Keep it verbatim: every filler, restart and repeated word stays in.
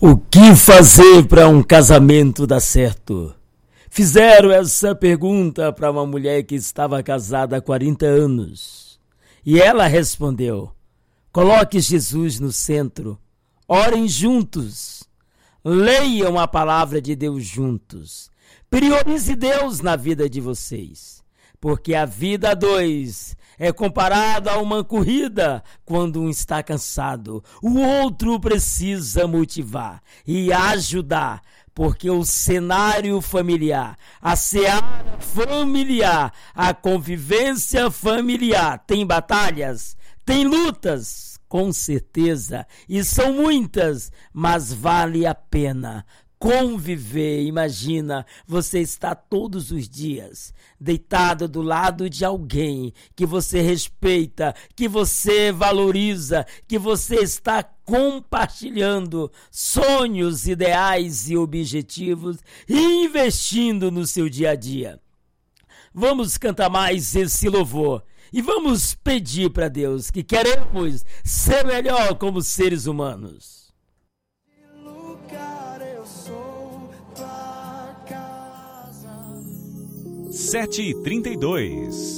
O que fazer para um casamento dar certo? Fizeram essa pergunta para uma mulher que estava casada há quarenta anos. E ela respondeu: coloque Jesus no centro, orem juntos, leiam a palavra de Deus juntos, priorize Deus na vida de vocês, porque a vida a dois é comparada a uma corrida quando um está cansado. O outro precisa motivar e ajudar, porque o cenário familiar, a seara familiar, a convivência familiar tem batalhas, tem lutas, com certeza, e são muitas, mas vale a pena conviver. Imagina, você está todos os dias deitado do lado de alguém que você respeita, que você valoriza, que você está compartilhando sonhos, ideais e objetivos e investindo no seu dia a dia. Vamos cantar mais esse louvor e vamos pedir para Deus que queremos ser melhor como seres humanos. Sete e trinta e dois.